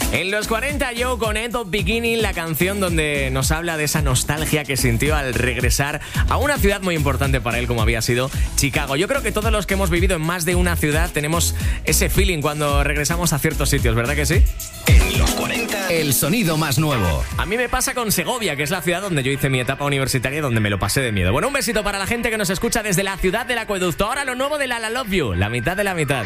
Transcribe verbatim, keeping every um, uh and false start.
En los cuarenta, Joe con End of Beginning, la canción donde nos habla de esa nostalgia que sintió al regresar a una ciudad muy importante para él como había sido Chicago. Yo creo que todos los que hemos vivido en más de una ciudad tenemos ese feeling cuando regresamos a ciertos sitios, ¿verdad que sí? En los cuarenta, el sonido más nuevo. A mí me pasa con Segovia, que es la ciudad donde yo hice mi etapa universitaria y donde me lo pasé de miedo. Bueno, un besito para la gente que nos escucha desde la ciudad del acueducto. Ahora lo nuevo de La La Love You, la mitad de la mitad.